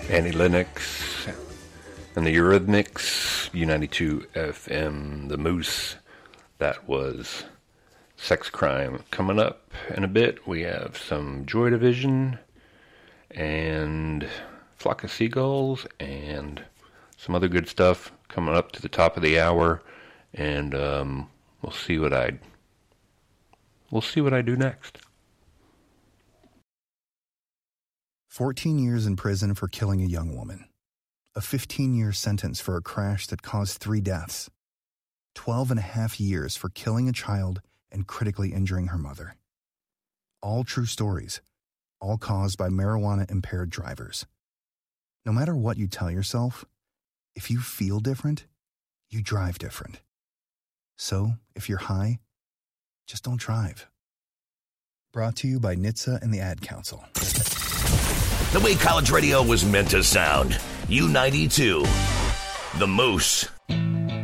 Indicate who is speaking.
Speaker 1: Annie Lennox and the Eurythmics, U92 FM, The Moose. That was Sex Crime. Coming up in a bit, we have some Joy Division and Flock of Seagulls and some other good stuff coming up to the top of the hour, and we'll see what I do next.
Speaker 2: 14 years in prison for killing a young woman. A 15-year sentence for a crash that caused 3 deaths. 12 and a half years for killing a child and critically injuring her mother. All true stories, all caused by marijuana-impaired drivers. No matter what you tell yourself, if you feel different, you drive different. So, if you're high, just don't drive. Brought to you by NHTSA and the Ad Council.
Speaker 3: The way college radio was meant to sound. U92. The Moose.